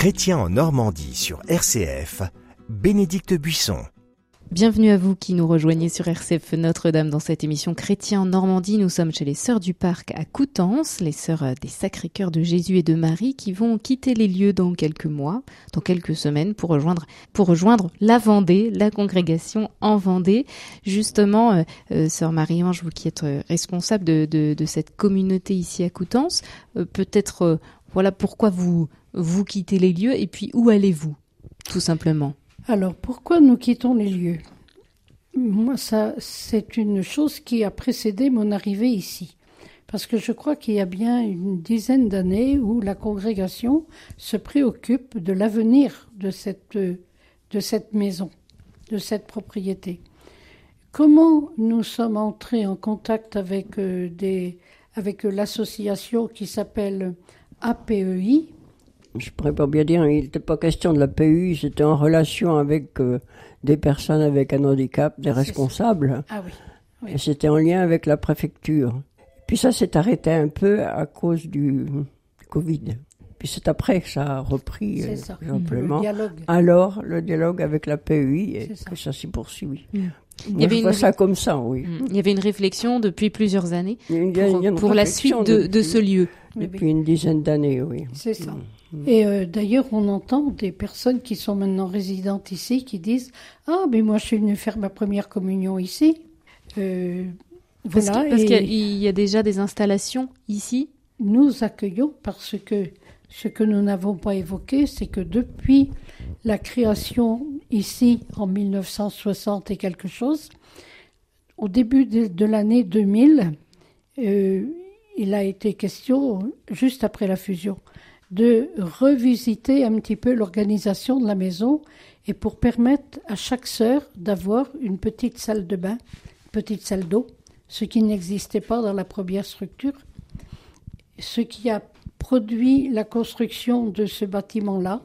Chrétien en Normandie sur RCF, Bénédicte Buisson. Bienvenue à vous qui nous rejoignez sur RCF Notre-Dame dans cette émission Chrétien en Normandie. Nous sommes chez les Sœurs du Parc à Coutances, les Sœurs des Sacré-Cœur de Jésus et de Marie qui vont quitter les lieux dans quelques mois, dans quelques semaines pour rejoindre la Vendée, la congrégation en Vendée. Justement, Sœur Marie-Ange, vous qui êtes responsable de cette communauté ici à Coutances, peut-être voilà pourquoi vous quittez les lieux et puis où allez-vous, tout simplement? Alors, pourquoi nous quittons les lieux ? Moi, ça, c'est une chose qui a précédé mon arrivée ici. Parce que je crois qu'il y a bien une dizaine d'années où la congrégation se préoccupe de l'avenir de cette maison, de cette propriété. Comment nous sommes entrés en contact avec l'association qui s'appelle APEI ? Je ne pourrais pas bien dire, il n'était pas question de la PU, c'était en relation avec des personnes avec un handicap, des responsables. Ah oui, oui. Et c'était en lien avec la préfecture. Puis ça s'est arrêté un peu à cause du Covid. Puis c'est après que ça a repris simplement. Le dialogue. Alors, le dialogue avec la PUI et que ça s'est poursuivi. Moi, je vois ça comme ça, oui. Il y avait une réflexion depuis plusieurs années pour la suite depuis, de ce lieu. Depuis une dizaine d'années, oui. C'est ça. Et d'ailleurs, on entend des personnes qui sont maintenant résidentes ici qui disent « Ah, mais moi, je suis venue faire ma première communion ici. » Parce qu'il y a déjà des installations ici. Nous accueillons parce que ce que nous n'avons pas évoqué, c'est que depuis la création ici en 1960 et quelque chose, au début de l'année 2000, il a été question, juste après la fusion, de revisiter un petit peu l'organisation de la maison et pour permettre à chaque sœur d'avoir une petite salle de bain, une petite salle d'eau, ce qui n'existait pas dans la première structure. Ce qui a produit la construction de ce bâtiment-là.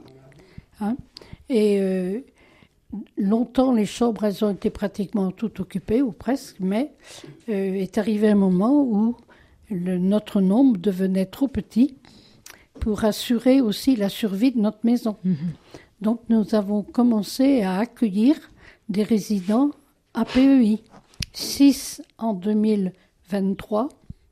Et longtemps, les chambres, elles ont été pratiquement toutes occupées, ou presque, mais est arrivé un moment où notre nombre devenait trop petit pour assurer aussi la survie de notre maison. Donc, nous avons commencé à accueillir des résidents APEI. 6 en 2023,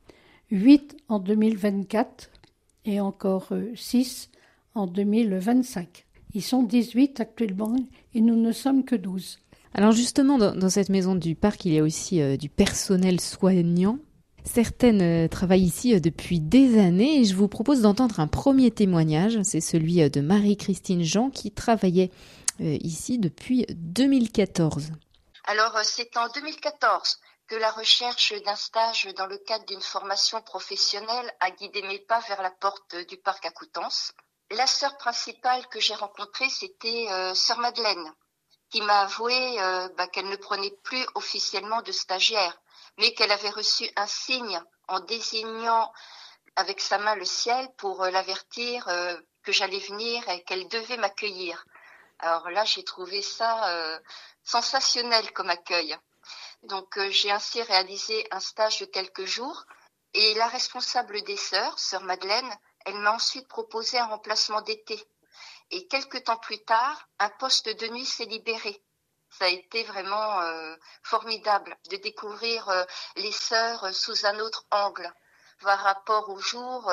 8 en 2024 et encore 6 en 2025. Ils sont 18 actuellement et nous ne sommes que 12. Alors justement, dans cette maison du parc, il y a aussi du personnel soignant. Certaines travaillent ici depuis des années et je vous propose d'entendre un premier témoignage. C'est celui de Marie-Christine Jean qui travaillait ici depuis 2014. Alors c'est en 2014 que la recherche d'un stage dans le cadre d'une formation professionnelle a guidé mes pas vers la porte du parc à Coutances. La sœur principale que j'ai rencontrée, c'était sœur Madeleine, qui m'a avoué qu'elle ne prenait plus officiellement de stagiaire, mais qu'elle avait reçu un signe en désignant avec sa main le ciel pour l'avertir que j'allais venir et qu'elle devait m'accueillir. Alors là, j'ai trouvé ça sensationnel comme accueil. Donc j'ai ainsi réalisé un stage de quelques jours et la responsable des sœurs, sœur Madeleine, elle m'a ensuite proposé un remplacement d'été. Et quelques temps plus tard, un poste de nuit s'est libéré. Ça a été vraiment formidable de découvrir les sœurs sous un autre angle. Par rapport au jour,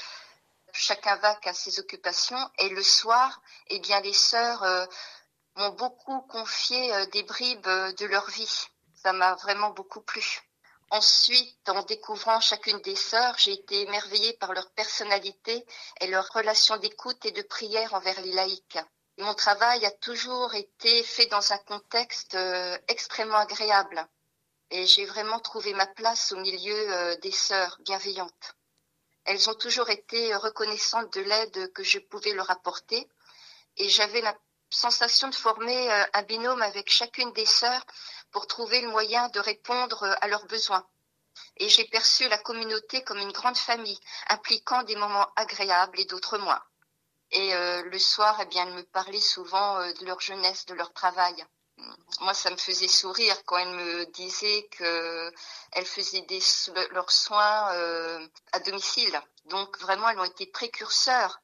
chacun va qu'à ses occupations et le soir, eh bien les sœurs m'ont beaucoup confié des bribes de leur vie. Ça m'a vraiment beaucoup plu. Ensuite, en découvrant chacune des sœurs, j'ai été émerveillée par leur personnalité et leur relation d'écoute et de prière envers les laïcs. Mon travail a toujours été fait dans un contexte extrêmement agréable et j'ai vraiment trouvé ma place au milieu des sœurs bienveillantes. Elles ont toujours été reconnaissantes de l'aide que je pouvais leur apporter et j'avais la sensation de former un binôme avec chacune des sœurs pour trouver le moyen de répondre à leurs besoins. Et j'ai perçu la communauté comme une grande famille, impliquant des moments agréables et d'autres moins. Et le soir, eh bien, elles me parlaient souvent de leur jeunesse, de leur travail. Moi, ça me faisait sourire quand elles me disaient qu'elles faisaient leurs soins à domicile. Donc, vraiment, elles ont été précurseurs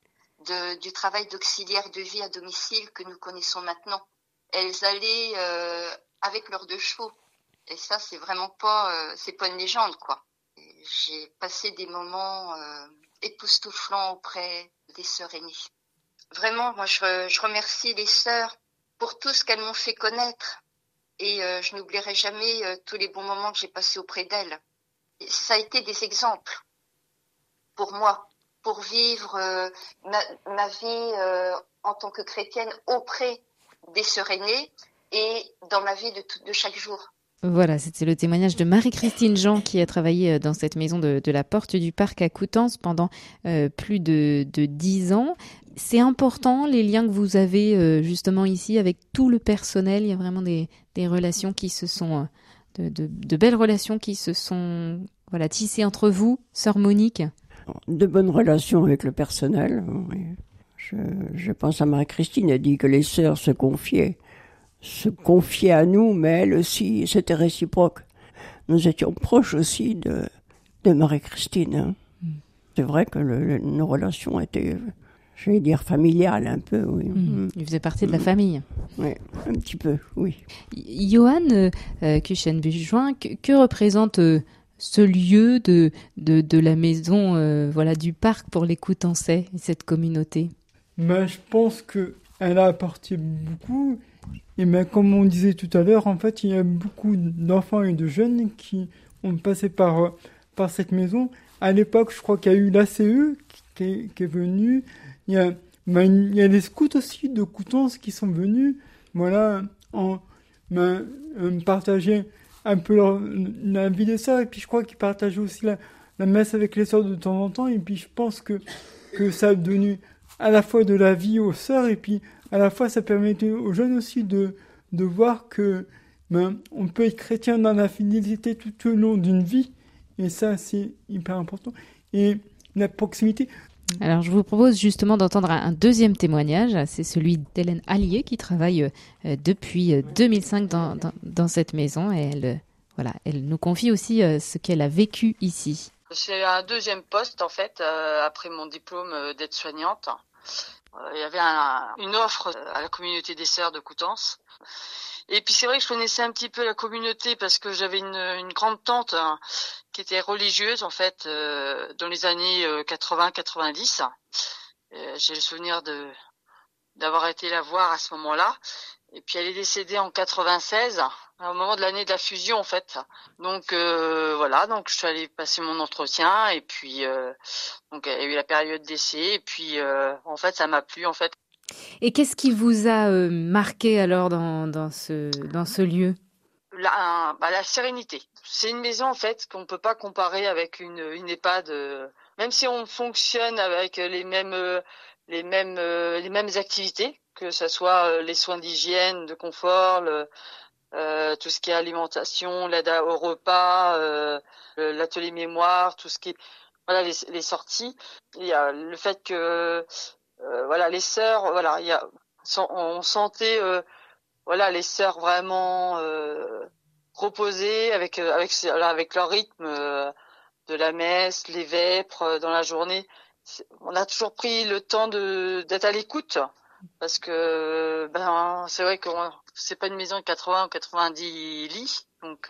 du travail d'auxiliaire de vie à domicile que nous connaissons maintenant. Elles allaient avec leurs 2 chevaux. Et ça, c'est vraiment pas, c'est pas une légende, quoi. Et j'ai passé des moments époustouflants auprès des sœurs aînées. Vraiment, moi, je remercie les sœurs pour tout ce qu'elles m'ont fait connaître. Et je n'oublierai jamais tous les bons moments que j'ai passés auprès d'elles. Et ça a été des exemples pour moi, pour vivre ma vie en tant que chrétienne auprès des sœurs aînées et dans ma vie de chaque jour. Voilà, c'était le témoignage de Marie-Christine Jean qui a travaillé dans cette maison de la Porte du Parc à Coutances pendant plus de 10 ans. C'est important, les liens que vous avez justement ici avec tout le personnel. Il y a vraiment des relations qui se sont, de belles relations qui se sont tissées entre vous, sœur Monique. De bonnes relations avec le personnel. Oui. Je pense à Marie-Christine, elle dit que les sœurs se confiaient à nous, mais elle aussi, c'était réciproque. Nous étions proches aussi de Marie-Christine. Hein. C'est vrai que nos relations étaient, je vais dire, familiales un peu. Oui. Il faisait partie de la famille. Oui, un petit peu, oui. Johan Kuchen-Bujoin, que représente ce lieu de la maison du parc pour les Coutançais, cette communauté? Je pense qu'elle a apporté beaucoup. Et comme on disait tout à l'heure, en fait, il y a beaucoup d'enfants et de jeunes qui ont passé par cette maison. À l'époque, je crois qu'il y a eu l'ACE qui est venu. Il y a les scouts aussi de Coutances qui sont venus, partager un peu la vie des sœurs. Et puis je crois qu'ils partageaient aussi la messe avec les sœurs de temps en temps. Et puis je pense que ça a donné à la fois de la vie aux sœurs et puis à la fois ça permettait aux jeunes aussi de voir que on peut être chrétien dans la fidélité tout au long d'une vie, et ça c'est hyper important. Et la proximité. Alors je vous propose justement d'entendre un deuxième témoignage, c'est celui d'Hélène Allier qui travaille depuis 2005 dans cette maison, et elle nous confie aussi ce qu'elle a vécu ici. C'est un deuxième poste en fait, après mon diplôme d'aide-soignante. Il y avait une offre à la communauté des sœurs de Coutances. Et puis c'est vrai que je connaissais un petit peu la communauté parce que j'avais une grande tante qui était religieuse en fait dans les années 80-90. J'ai le souvenir d'avoir été la voir à ce moment-là. Et puis elle est décédée en 96, au moment de l'année de la fusion en fait. Donc donc je suis allée passer mon entretien et puis donc il y a eu la période d'essai et puis en fait ça m'a plu en fait. Et qu'est-ce qui vous a marqué alors dans ce lieu? La sérénité. C'est une maison en fait qu'on peut pas comparer avec une EHPAD. Même si on fonctionne avec les mêmes activités, que ce soit les soins d'hygiène, de confort, tout ce qui est alimentation, l'aide au repas, l'atelier mémoire, tout ce qui est les sorties. Il y a le fait que les sœurs, on sentait les sœurs vraiment reposées avec leur rythme de la messe, les vêpres dans la journée. On a toujours pris le temps d'être à l'écoute parce que c'est vrai que c'est pas une maison de 80 ou 90 lits, donc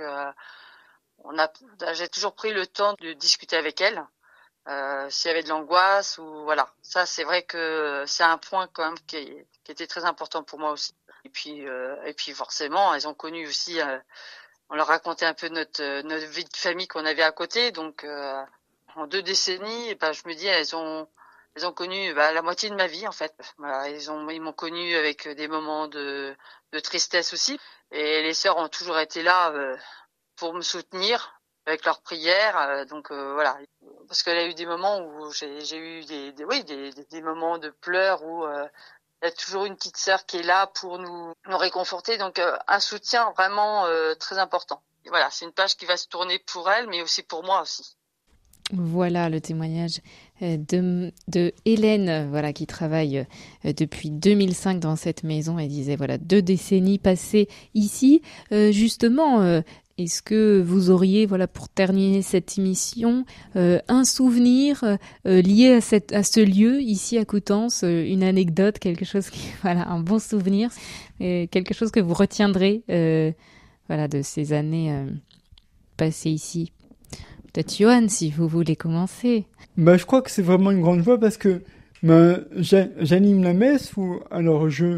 j'ai toujours pris le temps de discuter avec elles s'il y avait de l'angoisse ou ça c'est vrai que c'est un point quand même qui était très important pour moi aussi. Et puis forcément elles ont connu aussi on leur racontait un peu notre vie de famille qu'on avait à côté, donc en 2 décennies, je me dis elles ont connu la moitié de ma vie en fait. Ils m'ont connu avec des moments de tristesse aussi, et les sœurs ont toujours été là pour me soutenir avec leurs prières. Parce qu'il y a eu des moments où j'ai eu des moments de pleurs où il y a toujours une petite sœur qui est là pour nous réconforter, donc un soutien vraiment très important. Et c'est une page qui va se tourner pour elle, mais aussi pour moi aussi. Voilà le témoignage de Hélène, qui travaille depuis 2005 dans cette maison. Elle disait 2 décennies passées ici. Justement, Est-ce que vous auriez, voilà, pour terminer cette émission, un souvenir lié à ce lieu ici à Coutances, une anecdote, quelque chose voilà, un bon souvenir, quelque chose que vous retiendrez, voilà, de ces années passées ici. Peut-être Johan, si vous voulez commencer. Je crois que c'est vraiment une grande joie parce que j'anime la messe ou alors je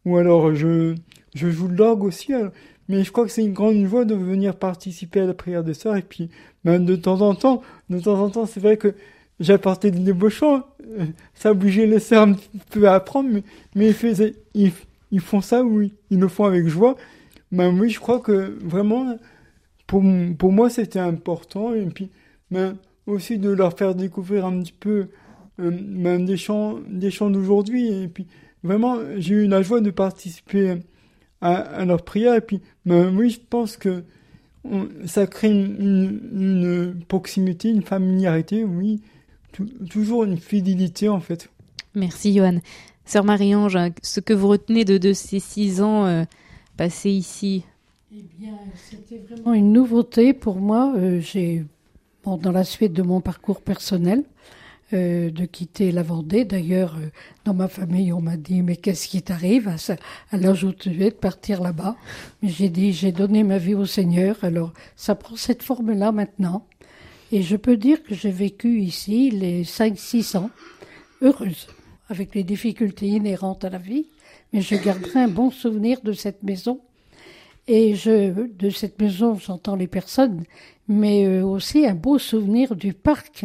joue de l'orgue aussi. Mais je crois que c'est une grande joie de venir participer à la prière des sœurs. Et puis, de temps en temps, c'est vrai que j'apportais des beaux chants. Ça obligeait les sœurs un petit peu à apprendre, mais ils font ça, oui, ils le font avec joie. Oui, je crois que vraiment, pour moi, c'était important. Et puis, aussi de leur faire découvrir un petit peu des chants d'aujourd'hui. Et puis, vraiment, j'ai eu la joie de participer à leur prière. Et puis, oui, je pense que ça crée une proximité, une familiarité, oui, toujours une fidélité en fait. Merci Johan. Sœur Marie-Ange, ce que vous retenez de ces 6 ans passés ici? Eh bien, c'était vraiment une nouveauté pour moi. Dans la suite de mon parcours personnel, de quitter la Vendée. D'ailleurs, dans ma famille, on m'a dit « Mais qu'est-ce qui t'arrive à l'âge où tu es de partir là-bas ?» Mais j'ai dit « J'ai donné ma vie au Seigneur. » Alors, ça prend cette forme-là maintenant. Et je peux dire que j'ai vécu ici les 5-6 ans, heureuse, avec les difficultés inhérentes à la vie. Mais je garderai un bon souvenir de cette maison. Et de cette maison, j'entends les personnes, mais aussi un beau souvenir du parc,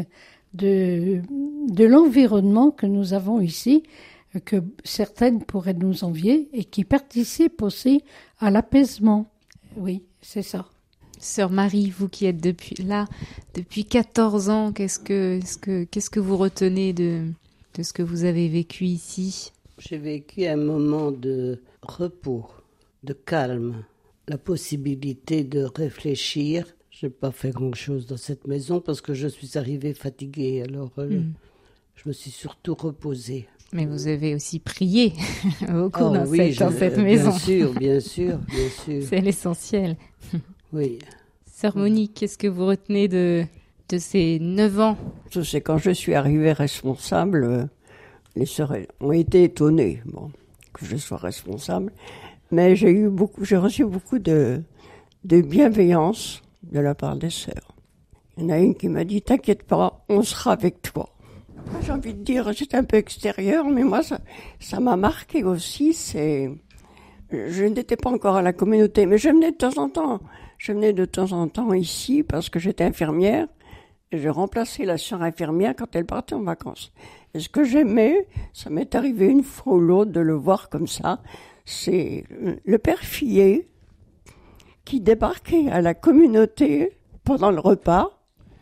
de l'environnement que nous avons ici, que certaines pourraient nous envier et qui participe aussi à l'apaisement. Oui, c'est ça. Sœur Marie, vous qui êtes depuis 14 ans, qu'est-ce que vous retenez de ce que vous avez vécu ici? J'ai vécu un moment de repos, de calme, la possibilité de réfléchir. Je n'ai pas fait grand-chose dans cette maison parce que je suis arrivée fatiguée. Alors, je me suis surtout reposée. Mais vous avez aussi prié beaucoup dans cette maison. Bien sûr. C'est l'essentiel. Oui. Sœur Monique, qu'est-ce que vous retenez de ces 9 ans? C'est quand je suis arrivée responsable, les sœurs ont été étonnées que je sois responsable. Mais j'ai reçu beaucoup de bienveillance de la part des sœurs. Il y en a une qui m'a dit « T'inquiète pas, on sera avec toi ». J'ai envie de dire, c'est un peu extérieur, mais moi, ça m'a marqué aussi. Je n'étais pas encore à la communauté, mais je venais de temps en temps ici parce que j'étais infirmière et je remplaçais la sœur infirmière quand elle partait en vacances. Et ce que j'aimais, ça m'est arrivé une fois ou l'autre de le voir comme ça, c'est le père Fillet qui débarquait à la communauté pendant le repas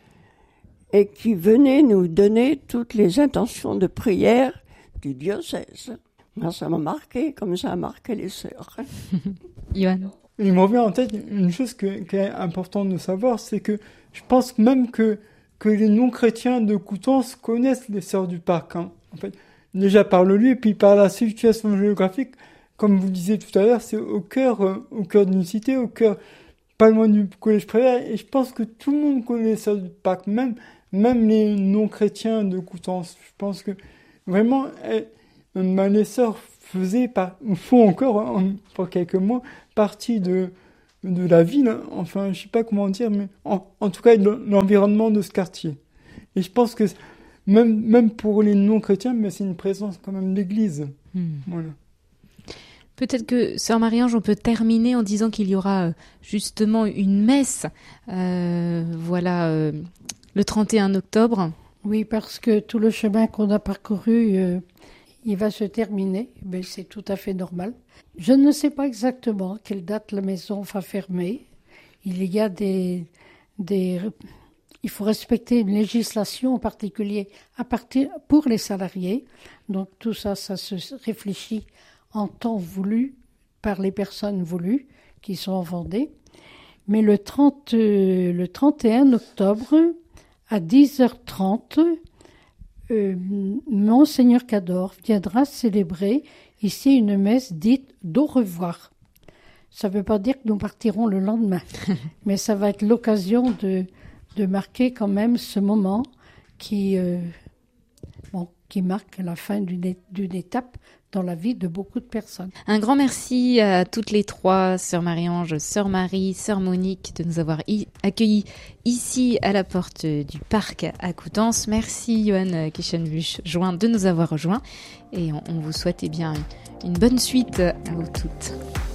et qui venait nous donner toutes les intentions de prière du diocèse. Moi, ça m'a marqué, comme ça a marqué les sœurs. Johan. Il me revient en tête une chose qui est importante de savoir, c'est que je pense même que les non-chrétiens de Coutances connaissent les sœurs du parc. En fait, déjà par le lieu et puis par la situation géographique. Comme vous disiez tout à l'heure, c'est au cœur d'une cité, au cœur, pas loin du collège primaire. Et je pense que tout le monde connaît les sœurs du parc, même les non-chrétiens de Coutances. Je pense que vraiment, les sœurs font encore, pour quelques mois, partie de la ville. Enfin, je sais pas comment dire, mais en tout cas, de l'environnement de ce quartier. Et je pense que même pour les non-chrétiens, mais c'est une présence quand même d'église. Voilà. Peut-être que, Sœur Marie-Ange, on peut terminer en disant qu'il y aura justement une messe, le 31 octobre. Oui, parce que tout le chemin qu'on a parcouru, il va se terminer. Mais c'est tout à fait normal. Je ne sais pas exactement à quelle date la maison va fermer. Il y a il faut respecter une législation en particulier pour les salariés. Donc tout ça se réfléchit en temps voulu par les personnes voulues qui sont en Vendée. Mais le 31 octobre, à 10h30, Monseigneur Cador viendra célébrer ici une messe dite d'au revoir. Ça ne veut pas dire que nous partirons le lendemain, mais ça va être l'occasion de marquer quand même ce moment qui marque la fin d'une étape dans la vie de beaucoup de personnes. Un grand merci à toutes les trois, Sœur Marie-Ange, Sœur Marie, Sœur Monique, de nous avoir accueillis ici à la porte du parc à Coutances. Merci Johan Kischenbusch-Join de nous avoir rejoints et on vous souhaite une bonne suite à vous toutes.